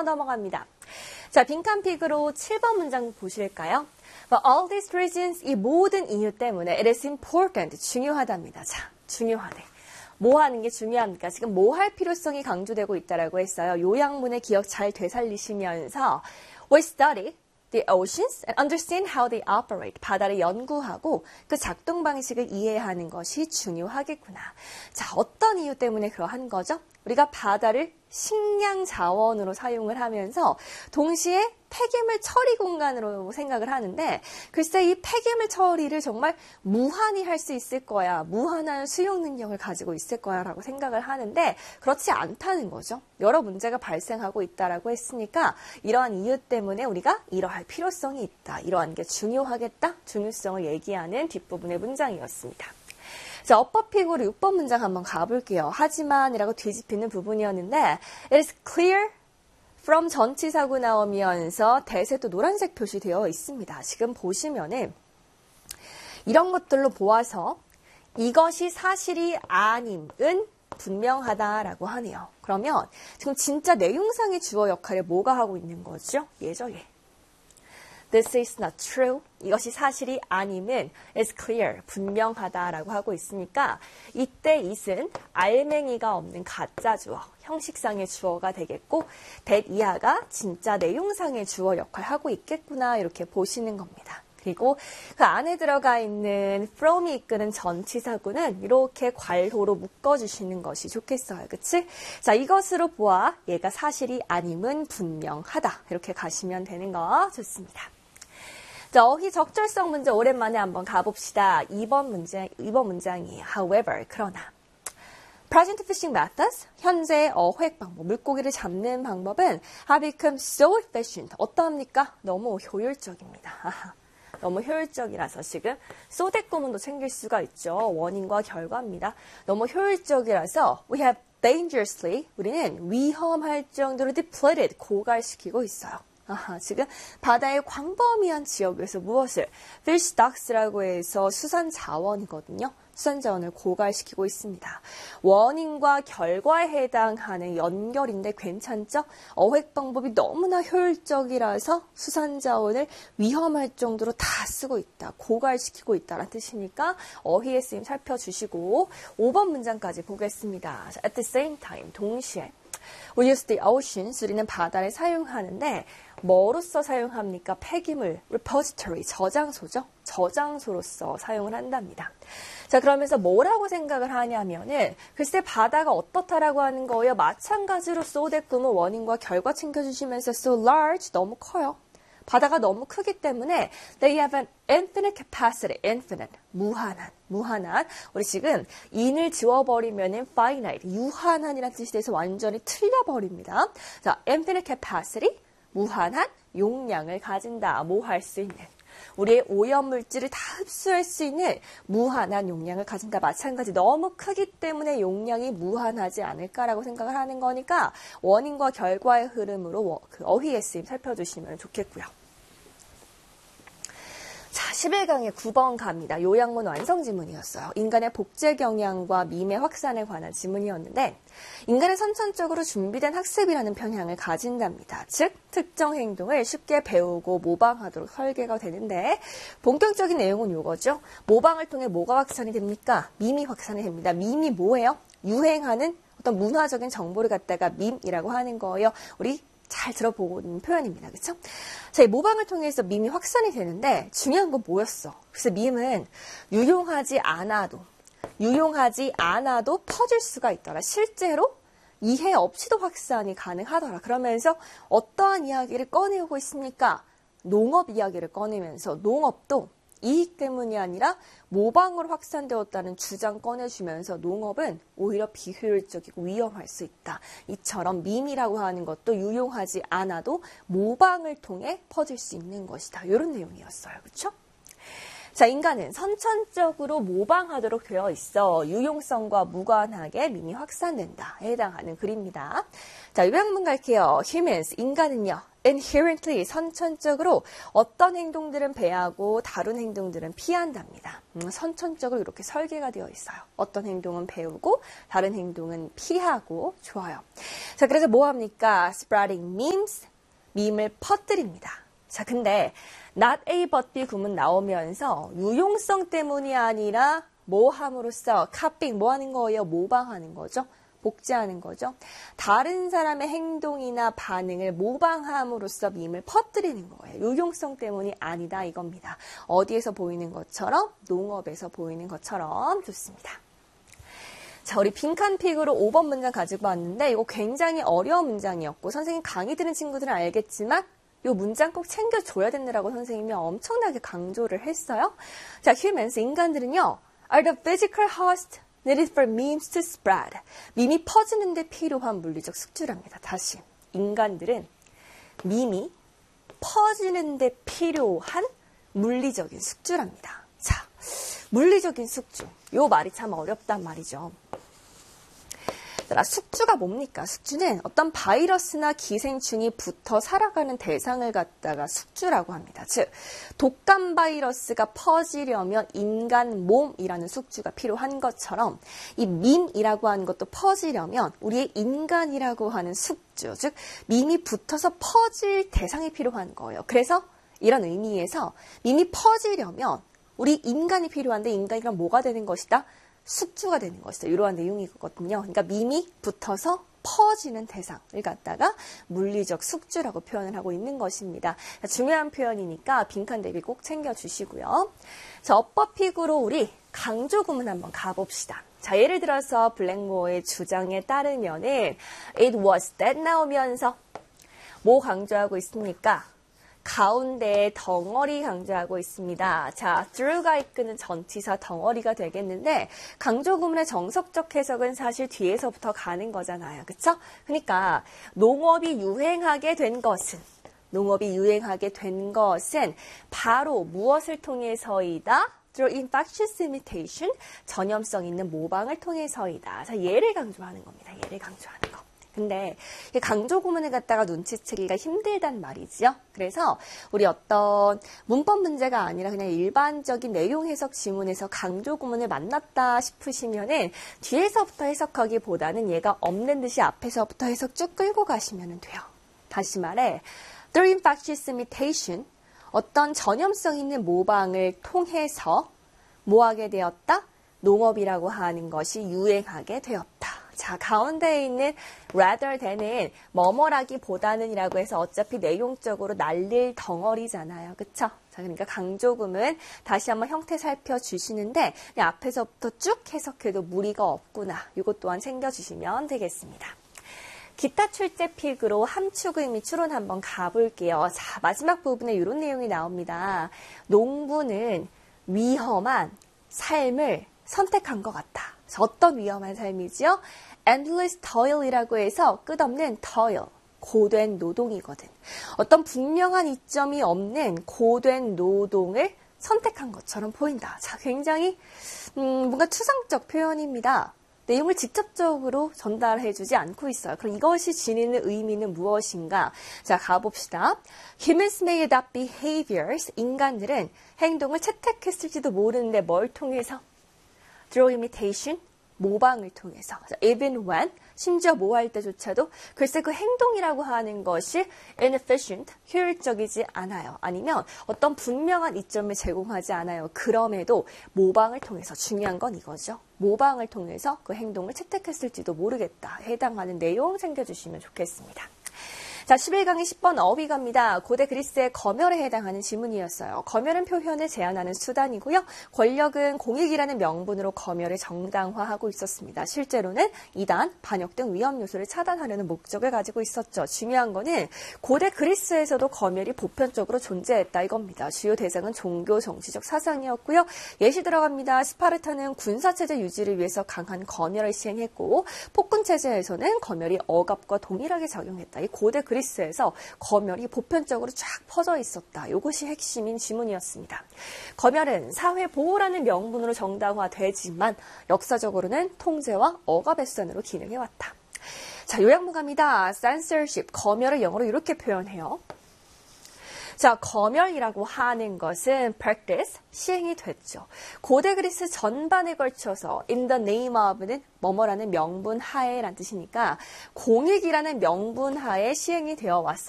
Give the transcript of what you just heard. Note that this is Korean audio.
문제부터 넘어갑니다. 자, 빈칸픽으로 7번 문장 보실까요? For all these reasons, 이 모든 이유 때문에 it is important, 중요하답니다. 자, 중요하네. 뭐 하는 게 중요합니까? 지금 뭐 할 필요성이 강조되고 있다라고 했어요. 요약문의 기억 잘 되살리시면서 we study the oceans and understand how they operate. 바다를 연구하고 그 작동 방식을 이해하는 것이 중요하겠구나. 자, 어떤 이유 때문에 그러한 거죠? 우리가 바다를 식량 자원으로 사용을 하면서 동시에 폐기물 처리 공간으로 생각을 하는데 글쎄 이 폐기물 처리를 정말 무한히 할 수 있을 거야. 무한한 수용 능력을 가지고 있을 거야 라고 생각을 하는데 그렇지 않다는 거죠. 여러 문제가 발생하고 있다라고 했으니까 이러한 이유 때문에 우리가 이러할 필요성이 있다. 이러한 게 중요하겠다. 중요성을 얘기하는 뒷부분의 문장이었습니다. 자, 업버픽으로 6번 문장 한번 가볼게요. 하지만이라고 뒤집히는 부분이었는데 It is clear from 전치사구 나오면서 대세 또 노란색 표시되어 있습니다. 지금 보시면은 이런 것들로 보아서 이것이 사실이 아님은 분명하다라고 하네요. 그러면 지금 진짜 내용상의 주어 역할을 뭐가 하고 있는 거죠? 예죠, 예. This is not true. 이것이 사실이 아님은 is clear. 분명하다라고 하고 있으니까 이때 it은 알맹이가 없는 가짜 주어, 형식상의 주어가 되겠고 that 이하가 진짜 내용상의 주어 역할을 하고 있겠구나 이렇게 보시는 겁니다. 그리고 그 안에 들어가 있는 from이 이끄는 전치사구는 이렇게 괄호로 묶어주시는 것이 좋겠어요. 그치? 자, 이것으로 보아 얘가 사실이 아님은 분명하다. 이렇게 가시면 되는 거 좋습니다. 자, 어휘 적절성 문제 오랜만에 한번 가봅시다. 2번 문장이에요. However, 그러나. Present fishing methods, 현재의 어획 방법, 물고기를 잡는 방법은 have become so efficient. 어떠합니까? 너무 효율적입니다. 너무 효율적이라서 지금 소댓 구문도 챙길 수가 있죠. 원인과 결과입니다. 너무 효율적이라서 we have dangerously, 우리는 위험할 정도로 depleted, 고갈시키고 있어요. 지금 바다의 광범위한 지역에서 무엇을 fish stocks라고 해서 수산 자원이거든요. 수산 자원을 고갈시키고 있습니다. 원인과 결과에 해당하는 연결인데 괜찮죠? 어획 방법이 너무나 효율적이라서 수산 자원을 위험할 정도로 다 쓰고 있다. 고갈시키고 있다라는 뜻이니까 어휘의 쓰임 살펴주시고 5번 문장까지 보겠습니다. At the same time, 동시에 We use the oceans, 우리는 바다를 사용하는데 뭐로서 사용합니까? 폐기물, repository, 저장소죠. 저장소로서 사용을 한답니다. 자, 그러면서 뭐라고 생각을 하냐면은 글쎄 바다가 어떻다라고 하는 거예요. 마찬가지로 소댓 구문 원인과 결과 챙겨주시면서 so large, 너무 커요. 바다가 너무 크기 때문에 they have an infinite capacity, infinite, 무한한. 우리 지금 in을 지워버리면 finite, 유한한이라는 뜻이 돼서 완전히 틀려버립니다. 자, infinite capacity, 무한한 용량을 가진다. 뭐 할 수 있는. 우리의 오염물질을 다 흡수할 수 있는 무한한 용량을 가진다. 마찬가지 너무 크기 때문에 용량이 무한하지 않을까라고 생각을 하는 거니까 원인과 결과의 흐름으로 그 어휘의 쓰임 살펴주시면 좋겠고요. 자, 11강의 9번 갑니다. 요약문 완성 지문이었어요. 인간의 복제 경향과 밈의 확산에 관한 지문이었는데 인간은 선천적으로 준비된 학습이라는 편향을 가진답니다. 즉, 특정 행동을 쉽게 배우고 모방하도록 설계가 되는데 본격적인 내용은 이거죠. 모방을 통해 뭐가 확산이 됩니까? 밈이 확산이 됩니다. 밈이 뭐예요? 유행하는 어떤 문화적인 정보를 갖다가 밈이라고 하는 거예요. 우리 잘 들어보고 있는 표현입니다. 그렇죠? 자, 이 모방을 통해서 밈이 확산이 되는데 중요한 건 뭐였어? 그래서 밈은 유용하지 않아도 퍼질 수가 있더라. 실제로 이해 없이도 확산이 가능하더라. 그러면서 어떠한 이야기를 꺼내오고 있습니까? 농업 이야기를 꺼내면서 농업도 이익 때문이 아니라 모방으로 확산되었다는 주장 꺼내주면서 농업은 오히려 비효율적이고 위험할 수 있다. 이처럼 밈이라고 하는 것도 유용하지 않아도 모방을 통해 퍼질 수 있는 것이다. 이런 내용이었어요. 그렇죠? 자, 인간은 선천적으로 모방하도록 되어 있어 유용성과 무관하게 밈이 확산된다. 해당하는 글입니다. 자, 요약문 갈게요. Humans, 인간은요. inherently, 선천적으로 어떤 행동들은 배하고 다른 행동들은 피한답니다. 선천적으로 이렇게 설계가 되어 있어요. 어떤 행동은 배우고 다른 행동은 피하고. 좋아요. 자, 그래서 뭐 합니까? spreading memes, 밈을 퍼뜨립니다. 자, 근데 not A but B 구문 나오면서 유용성 때문이 아니라 뭐 함으로써 copying, 뭐 하는 거예요? 모방하는 거죠. 복제하는 거죠. 다른 사람의 행동이나 반응을 모방함으로써 밈을 퍼뜨리는 거예요. 유용성 때문이 아니다 이겁니다. 어디에서 보이는 것처럼? 농업에서 보이는 것처럼. 좋습니다. 자, 우리 빈칸픽으로 5번 문장 가지고 왔는데 이거 굉장히 어려운 문장이었고 선생님 강의 들은 친구들은 알겠지만 이 문장 꼭 챙겨줘야 된다고 선생님이 엄청나게 강조를 했어요. 자, humans, 인간들은요, are the physical host needed for memes to spread. 밈이 퍼지는 데 필요한 물리적 숙주랍니다. 다시, 인간들은 밈이 퍼지는 데 필요한 물리적인 숙주랍니다. 자, 물리적인 숙주. 요 말이 참 어렵단 말이죠. 숙주가 뭡니까? 숙주는 어떤 바이러스나 기생충이 붙어 살아가는 대상을 갖다가 숙주라고 합니다. 즉, 독감 바이러스가 퍼지려면 인간 몸이라는 숙주가 필요한 것처럼 이 밈이라고 하는 것도 퍼지려면 우리의 인간이라고 하는 숙주, 즉 밈이 붙어서 퍼질 대상이 필요한 거예요. 그래서 이런 의미에서 밈이 퍼지려면 우리 인간이 필요한데 인간이란 뭐가 되는 것이다? 숙주가 되는 것이다. 이러한 내용이거든요. 그러니까 밈이 붙어서 퍼지는 대상을 갖다가 물리적 숙주라고 표현을 하고 있는 것입니다. 중요한 표현이니까 빈칸 대비 꼭 챙겨주시고요. 자, 어법픽으로 우리 강조 구문 한번 가봅시다. 자, 예를 들어서 블랙모어의 주장에 따르면은 it was that 나오면서 뭐 강조하고 있습니까? 가운데에 덩어리 강조하고 있습니다. 자, through가 이끄는 전치사 덩어리가 되겠는데 강조 구문의 정석적 해석은 사실 뒤에서부터 가는 거잖아요. 그쵸? 그러니까 농업이 유행하게 된 것은 바로 무엇을 통해서이다? through infectious imitation, 전염성 있는 모방을 통해서이다. 자, 얘를 강조하는 겁니다. 얘를 강조하는 거. 근데 강조 구문을 갖다가 눈치채기가 힘들단 말이죠. 그래서 우리 어떤 문법 문제가 아니라 그냥 일반적인 내용 해석 지문에서 강조 구문을 만났다 싶으시면은 뒤에서부터 해석하기보다는 얘가 없는 듯이 앞에서부터 해석 쭉 끌고 가시면 돼요. 다시 말해, through infectious imitation, 어떤 전염성 있는 모방을 통해서 뭐 하게 되었다? 농업이라고 하는 것이 유행하게 되었다. 자, 가운데에 있는 rather than은 뭐뭐라기보다는 이라고 해서 어차피 내용적으로 날릴 덩어리잖아요. 그쵸? 자, 그러니까 강조구문 다시 한번 형태 살펴주시는데 그냥 앞에서부터 쭉 해석해도 무리가 없구나. 이것 또한 챙겨주시면 되겠습니다. 기타 출제픽으로 함축 의미 추론 한번 가볼게요. 자, 마지막 부분에 이런 내용이 나옵니다. 농부는 위험한 삶을 선택한 것 같다. 자, 어떤 위험한 삶이지요? endless toil이라고 해서 끝없는 toil, 고된 노동이거든. 어떤 분명한 이점이 없는 고된 노동을 선택한 것처럼 보인다. 자, 굉장히 뭔가 추상적 표현입니다. 내용을 직접적으로 전달해주지 않고 있어요. 그럼 이것이 지니는 의미는 무엇인가? 자, 가봅시다. Humans may adopt behaviors. 인간들은 행동을 채택했을지도 모르는데 뭘 통해서? Through imitation, 모방을 통해서. Even when, 심지어 뭐 할 때조차도 글쎄 그 행동이라고 하는 것이 inefficient, 효율적이지 않아요. 아니면 어떤 분명한 이점을 제공하지 않아요. 그럼에도 모방을 통해서, 중요한 건 이거죠. 모방을 통해서 그 행동을 채택했을지도 모르겠다. 해당하는 내용 챙겨주시면 좋겠습니다. 자, 11강의 10번 어휘 갑니다. 고대 그리스의 검열에 해당하는 지문이었어요. 검열은 표현을 제한하는 수단이고요. 권력은 공익이라는 명분으로 검열을 정당화하고 있었습니다. 실제로는 이단, 반역 등 위험 요소를 차단하려는 목적을 가지고 있었죠. 중요한 거는 고대 그리스에서도 검열이 보편적으로 존재했다 이겁니다. 주요 대상은 종교, 정치적 사상이었고요. 예시 들어갑니다. 스파르타는 군사체제 유지를 위해서 강한 검열을 시행했고 폭군체제에서는 검열이 억압과 동일하게 작용했다. 이 고대 그리스에서 검열이 보편적으로 쫙 퍼져 있었다. 이것이 핵심인 지문이었습니다. 검열은 사회보호라는 명분으로 정당화되지만 역사적으로는 통제와 억압의 수단으로 기능해왔다. 자, 요약문갑니다. censorship, 검열을 영어로 이렇게 표현해요. 자, 검열이라고 하는 것은 practice, 시행이 됐죠. 고대 그리스 전반에 걸쳐서 in the name of는 뭐뭐라는 명분 하에라는 뜻이니까 공익이라는 명분 하에 시행이 되어 왔어요.